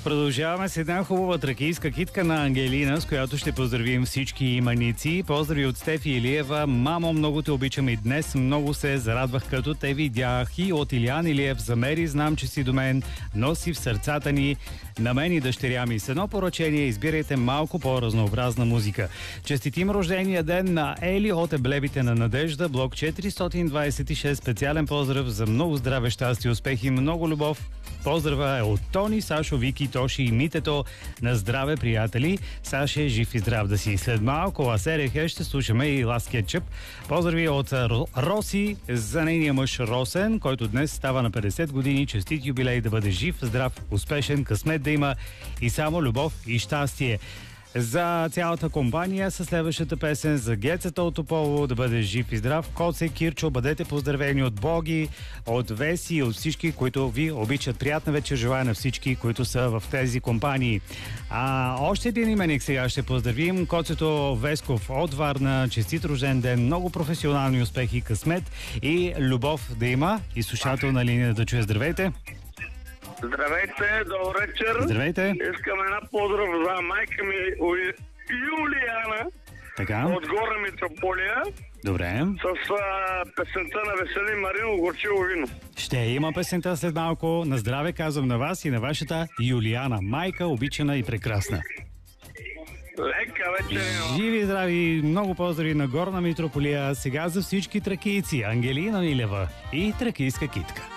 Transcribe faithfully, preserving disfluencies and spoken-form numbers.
Продължаваме с една хубава тракийска китка на Ангелина, с която ще поздравим всички иманици. Поздрави от Стефи Илиева. Мамо, много те обичам и днес много се зарадвах, като те видях. И от Илиян Илиев: замери, знам, че си до мен, носи в сърцата ни, на мен и дъщеря ми. С едно поръчение: избирайте малко по-разнообразна музика. Честитим рождения ден на Ели от Еблебите на Надежда, блок четиристотин двадесет и шест. Специален поздрав за много здраве, щастие, успехи, много любов. Поздрава е от Тони, Сашо, Вики, Тоши и Митето. На здраве, приятели! Саше, жив и здрав да си. След малко Асерехе ще слушаме и Ласт Кетчъп. Поздрави от Роси за нейния мъж Росен, който днес става на петдесет години. Честит юбилей, да бъде жив, здрав, успешен, късмет да има и само любов и щастие. За цялата компания със следващата песен за Гецата от Тополо, да бъде жив и здрав. Коце, Кирчо, бъдете поздравени от Боги, от Веси и от всички, които ви обичат. Приятна вечер желая на всички, които са в тези компании. А още един именик сега ще поздравим. Коцето Весков от Варна. Честит рожден ден, много професионални успехи, късмет и любов да има. И слушател на линия да чуе. Здравейте! Здравейте, добър вечер. Здравейте. Искам една поздрав за майка ми Юлияна. Така. От Горна Митрополия. Добре. С а, песента на Веселин Марино "Горчиво вино". Ще има песента след малко. На здраве казвам на вас и на вашата Юлияна, майка, обичана и прекрасна. Лека вечер. Живи и здрави, много поздрави на Горна Митрополия. Сега за всички тракийци: Ангелина Илева и тракийска китка.